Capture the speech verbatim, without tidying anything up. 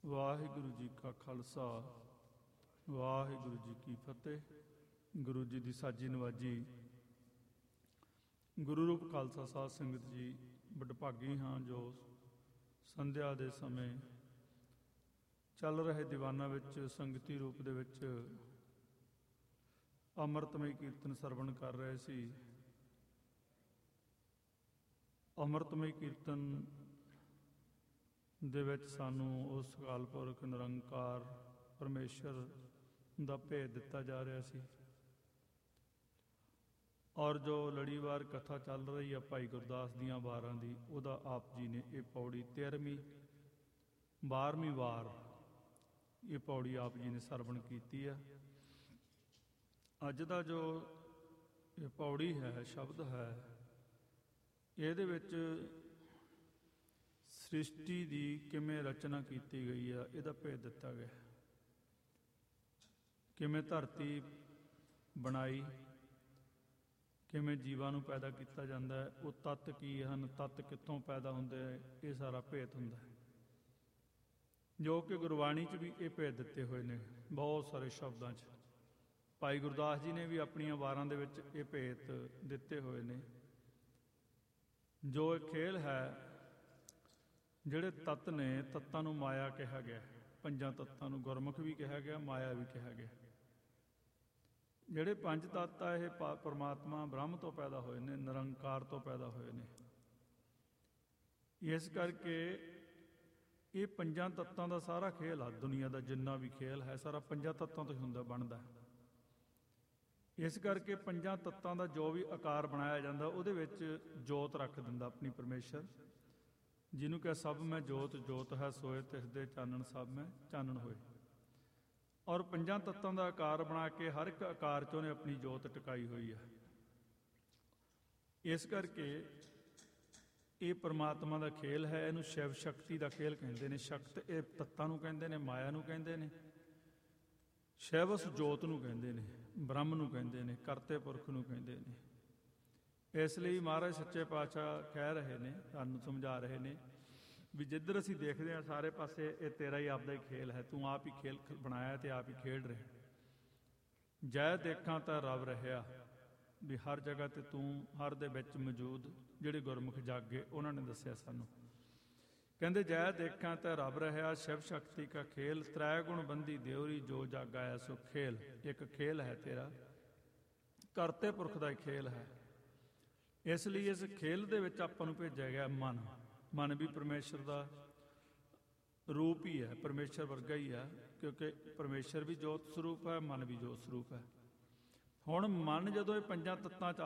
ਵਾਹਿਗੁਰੂ ਜੀ ਕਾ ਖਾਲਸਾ ਵਾਹਿਗੁਰੂ ਜੀ ਕੀ ਫਤਿਹ। ਗੁਰੂ ਜੀ ਦੀ ਸਾਜੀ ਨਵਾਜੀ। ਗੁਰੂ ਰੂਪ ਖਾਲਸਾ ਸਾਧ ਸੰਗਤ ਜੀ, ਵਡਭਾਗੀ ਹਾਂ ਜੋ ਸੰਧਿਆ ਦੇ ਸਮੇਂ ਚੱਲ ਰਹੇ ਦੀਵਾਨਾਂ ਵਿੱਚ ਸੰਗਤੀ ਰੂਪ ਦੇ ਵਿੱਚ ਅੰਮ੍ਰਿਤਮਈ ਕੀਰਤਨ ਸਰਵਣ ਕਰ ਰਹੇ ਸੀ। ਅੰਮ੍ਰਿਤਮਈ ਕੀਰਤਨ ਦੇ ਵਿੱਚ ਸਾਨੂੰ ਉਸ ਅਕਾਲ ਪੁਰਖ ਨਿਰੰਕਾਰ ਪਰਮੇਸ਼ਰ ਦਾ ਭੇਦ ਦਿੱਤਾ ਜਾ ਰਿਹਾ ਸੀ। ਔਰ ਜੋ ਲੜੀਵਾਰ ਕਥਾ ਚੱਲ ਰਹੀ ਹੈ ਭਾਈ ਗੁਰਦਾਸ ਦੀਆਂ ਵਾਰਾਂ ਦੀ, ਉਹਦਾ ਆਪ ਜੀ ਨੇ ਇਹ ਪੌੜੀ ਤੇਰ੍ਹਵੀਂ ਬਾਰ੍ਹਵੀਂ ਵਾਰ ਇਹ ਪੌੜੀ ਆਪ ਜੀ ਨੇ ਸਰਵਣ ਕੀਤੀ ਹੈ। ਅੱਜ ਦਾ ਜੋ ਇਹ ਪੌੜੀ ਹੈ, ਸ਼ਬਦ ਹੈ, ਇਹਦੇ ਵਿੱਚ ਸ੍ਰਿਸ਼ਟੀ ਦੀ ਕਿਵੇਂ ਰਚਨਾ ਕੀਤੀ ਗਈ ਆ ਇਹਦਾ ਭੇਦ ਦਿੱਤਾ ਗਿਆ। ਕਿਵੇਂ ਧਰਤੀ ਬਣਾਈ, ਕਿਵੇਂ ਜੀਵਾਂ ਨੂੰ ਪੈਦਾ ਕੀਤਾ ਜਾਂਦਾ ਹੈ, ਉਹ ਤੱਤ ਕੀ ਹਨ, ਤੱਤ ਕਿੱਥੋਂ ਪੈਦਾ ਹੁੰਦੇ ਹੈ, ਇਹ ਸਾਰਾ ਭੇਦ ਹੁੰਦਾ ਹੈ, ਜੋ ਕਿ ਗੁਰਬਾਣੀ 'ਚ ਵੀ ਇਹ ਭੇਦ ਦਿੱਤੇ ਹੋਏ ਨੇ ਬਹੁਤ ਸਾਰੇ ਸ਼ਬਦਾਂ 'ਚ। ਭਾਈ ਗੁਰਦਾਸ ਜੀ ਨੇ ਵੀ ਆਪਣੀਆਂ ਵਾਰਾਂ ਦੇ ਵਿੱਚ ਇਹ ਭੇਦ ਦਿੱਤੇ ਹੋਏ ਨੇ। ਜੋ ਇਹ ਖੇਲ ਹੈ, ਜਿਹੜੇ ਤੱਤ ਨੇ, ਤੱਤਾਂ ਨੂੰ ਮਾਇਆ ਕਿਹਾ ਗਿਆ। ਪੰਜਾਂ ਤੱਤਾਂ ਨੂੰ ਗੁਰਮੁਖ ਵੀ ਕਿਹਾ ਗਿਆ, ਮਾਇਆ ਵੀ ਕਿਹਾ ਗਿਆ। ਜਿਹੜੇ ਪੰਜ ਤੱਤ ਆ ਇਹ ਪਰਮਾਤਮਾ ਬ੍ਰਹਮ ਤੋਂ ਪੈਦਾ ਹੋਏ ਨੇ, ਨਿਰੰਕਾਰ ਤੋਂ ਪੈਦਾ ਹੋਏ ਨੇ। ਇਸ ਕਰਕੇ ਇਹ ਪੰਜਾਂ ਤੱਤਾਂ ਦਾ ਸਾਰਾ ਖੇਲ ਆ। ਦੁਨੀਆ ਦਾ ਜਿੰਨਾ ਵੀ ਖੇਲ ਹੈ ਸਾਰਾ ਪੰਜਾਂ ਤੱਤਾਂ ਤੋਂ ਹੀ ਹੁੰਦਾ ਬਣਦਾ। ਇਸ ਕਰਕੇ ਪੰਜਾਂ ਤੱਤਾਂ ਦਾ ਜੋ ਵੀ ਆਕਾਰ ਬਣਾਇਆ ਜਾਂਦਾ ਉਹਦੇ ਵਿੱਚ ਜੋਤ ਰੱਖ ਦਿੰਦਾ ਆਪਣੀ ਪਰਮੇਸ਼ਰ, ਜਿਹਨੂੰ ਕਿ ਸਭ ਮੈਂ ਜੋਤ ਜੋਤ ਹੈ ਸੋਏ ਤਿਸ ਦੇ ਚਾਨਣ ਸਭ ਮੈਂ ਚਾਨਣ ਹੋਏ। ਔਰ ਪੰਜਾਂ ਤੱਤਾਂ ਦਾ ਆਕਾਰ ਬਣਾ ਕੇ ਹਰ ਇੱਕ ਆਕਾਰ 'ਚ ਉਹਨੇ ਆਪਣੀ ਜੋਤ ਟਿਕਾਈ ਹੋਈ ਹੈ। ਇਸ ਕਰਕੇ ਇਹ ਪਰਮਾਤਮਾ ਦਾ ਖੇਲ ਹੈ। ਇਹਨੂੰ ਸ਼ਿਵ ਸ਼ਕਤੀ ਦਾ ਖੇਲ ਕਹਿੰਦੇ ਨੇ। ਸ਼ਕਤ ਇਹ ਤੱਤਾਂ ਨੂੰ ਕਹਿੰਦੇ ਨੇ, ਮਾਇਆ ਨੂੰ ਕਹਿੰਦੇ ਨੇ। ਸ਼ਿਵ ਉਸ ਜੋਤ ਨੂੰ ਕਹਿੰਦੇ ਨੇ, ਬ੍ਰਹਮ ਨੂੰ ਕਹਿੰਦੇ ਨੇ, ਕਰਤੇ ਪੁਰਖ ਨੂੰ ਕਹਿੰਦੇ ਨੇ। ਇਸ ਲਈ ਮਹਾਰਾਜ ਸੱਚੇ ਪਾਤਸ਼ਾਹ ਕਹਿ ਰਹੇ ਨੇ, ਸਾਨੂੰ ਸਮਝਾ ਰਹੇ ਨੇ ਵੀ ਜਿੱਧਰ ਅਸੀਂ ਦੇਖਦੇ ਹਾਂ ਸਾਰੇ ਪਾਸੇ ਇਹ ਤੇਰਾ ਹੀ ਆਪਦਾ ਹੀ ਖੇਲ ਹੈ। ਤੂੰ ਆਪ ਹੀ ਖੇਲ ਬਣਾਇਆ ਤੇ ਆਪ ਹੀ ਖੇਡ ਰਿਹਾ। ਜੈ ਦੇਖਾਂ ਤਾਂ ਰੱਬ ਰਹਿਆ, ਵੀ ਹਰ ਜਗ੍ਹਾ ਤੇ ਤੂੰ ਹਰ ਦੇ ਵਿੱਚ ਮੌਜੂਦ। ਜਿਹੜੇ ਗੁਰਮੁਖ ਜਾਗੇ ਉਹਨਾਂ ਨੇ ਦੱਸਿਆ ਸਾਨੂੰ, ਕਹਿੰਦੇ ਜੈ ਦੇਖਾਂ ਤਾਂ ਰੱਬ ਰਹਿਆ, ਸ਼ਿਵ ਸ਼ਕਤੀ ਕਾ ਖੇਲ, ਤ੍ਰੈ ਗੁਣ ਬੰਦੀ ਦਿਉਰੀ ਜੋ ਜਾਗਾਇਆ ਸੋ ਖੇਲ। ਇੱਕ ਖੇਲ ਹੈ ਤੇਰਾ, ਕਰਤੇ ਪੁਰਖ ਦਾ ਖੇਲ ਹੈ। ਇਸ ਲਈ ਇਸ ਖੇਲ ਦੇ ਵਿੱਚ ਆਪਾਂ ਨੂੰ ਭੇਜਿਆ ਗਿਆ ਮਨ। ਮਨ ਵੀ ਪਰਮੇਸ਼ਰ ਦਾ ਰੂਪ ਹੀ ਹੈ, ਪਰਮੇਸ਼ਰ ਵਰਗਾ ਹੀ ਹੈ, ਕਿਉਂਕਿ ਪਰਮੇਸ਼ਰ ਵੀ ਜੋਤ ਸਰੂਪ ਹੈ, ਮਨ ਵੀ ਜੋਤ ਸਰੂਪ ਹੈ। ਹੁਣ ਮਨ ਜਦੋਂ ਇਹ ਪੰਜਾਂ ਤੱਤਾਂ 'ਚ